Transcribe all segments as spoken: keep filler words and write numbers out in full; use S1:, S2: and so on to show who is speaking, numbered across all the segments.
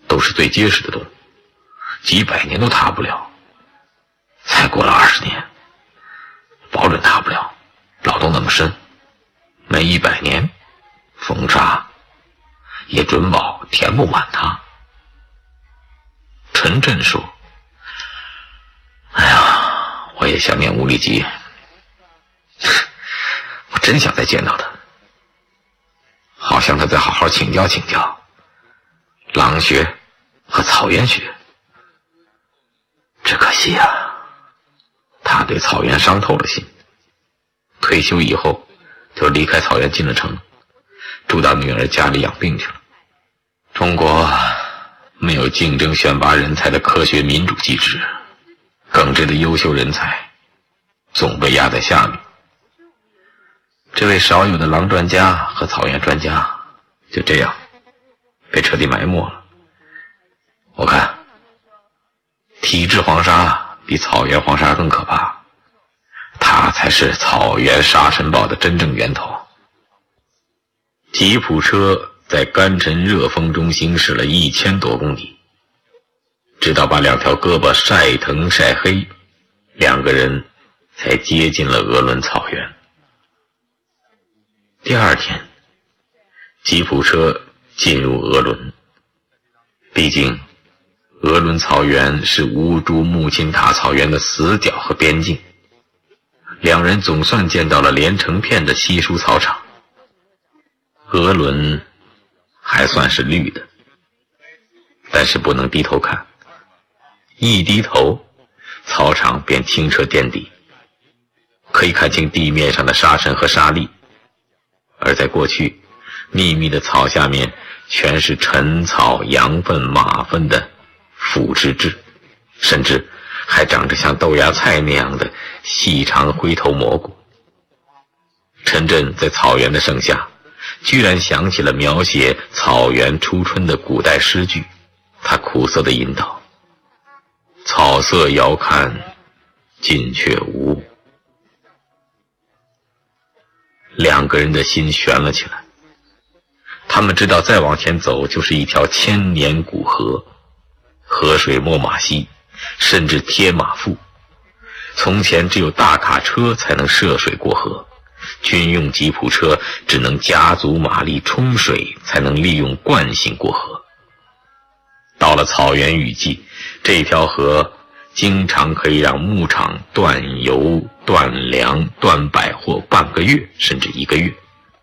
S1: 都是最结实的洞，几百年都塌不了。再过了二十年，保准塌不了。老洞那么深，每一百年风沙也准保填不满它。陈震说：哎呀，我也想念吴立基，我真想再见到他，好向他再好好请教请教狼学和草原学。只可惜啊，他对草原伤透了心，退休以后就离开草原进了城，住到女儿家里养病去了。中国没有竞争选拔人才的科学民主机制，耿直的优秀人才总被压在下面。这位少有的狼专家和草原专家就这样被彻底埋没了。我看体制黄沙比草原黄沙更可怕，它才是草原沙尘暴的真正源头。吉普车在干沉热风中行驶了一千多公里，直到把两条胳膊晒疼晒黑，两个人才接近了鄂伦草原。第二天，吉普车进入鄂伦，毕竟鄂伦草原是乌珠穆钦塔草原的死角和边境。两人总算见到了连成片的稀疏草场。鄂伦还算是绿的，但是不能低头看，一低头草场便清澈见底，可以看清地面上的沙尘和沙粒。而在过去，密密的草下面全是陈草、羊粪、马粪的腐殖质，甚至还长着像豆芽菜那样的细长灰头蘑菇。陈震在草原的盛夏居然想起了描写草原初春的古代诗句，他苦涩地吟道：草色遥看近却无。两个人的心悬了起来，他们知道再往前走就是一条千年古河，河水没马溪，甚至贴马腹。从前只有大卡车才能涉水过河，军用吉普车只能加足马力冲水，才能利用惯性过河。到了草原雨季，这条河经常可以让牧场断油、断粮、断百货半个月甚至一个月。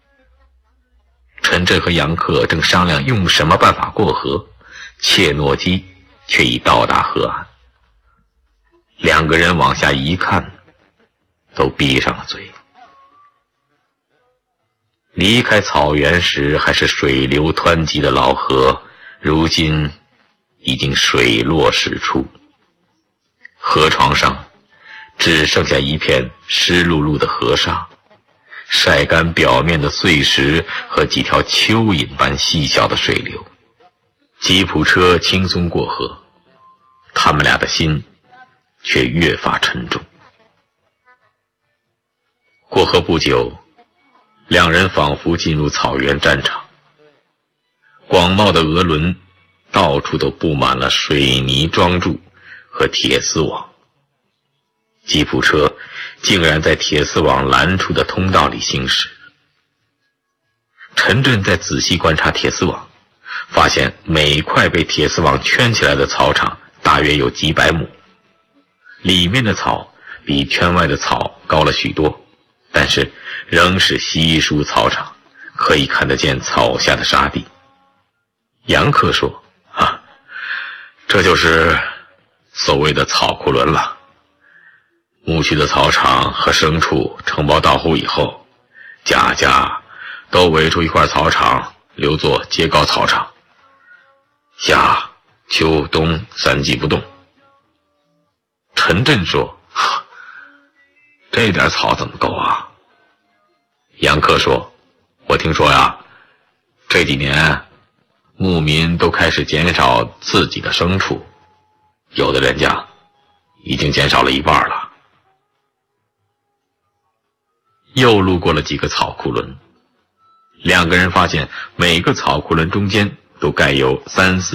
S1: 陈震和杨克正商量用什么办法过河，切诺基却已到达河岸。两个人往下一看，都闭上了嘴。离开草原时还是水流湍急的老河，如今已经水落石出。河床上只剩下一片湿漉漉的河沙，晒干表面的碎石和几条蚯蚓般细小的水流。吉普车轻松过河，他们俩的心却越发沉重。过河不久，两人仿佛进入草原战场。广袤的鄂伦到处都布满了水泥桩柱和铁丝网，吉普车竟然在铁丝网拦出的通道里行驶。陈震在仔细观察铁丝网，发现每块被铁丝网圈起来的草场大约有几百亩，里面的草比圈外的草高了许多，但是仍是稀疏草场，可以看得见草下的沙地。杨克说：啊，这就是所谓的草库伦了。牧区的草场和牲畜承包到户以后，家家都围出一块草场，留作接高草场，夏秋冬三季不动。陈震说：这点草怎么够啊？杨克说：我听说呀，这几年牧民都开始减少自己的牲畜，有的人家已经减少了一半了。又路过了几个草库伦，两个人发现每个草库伦中间都盖有三四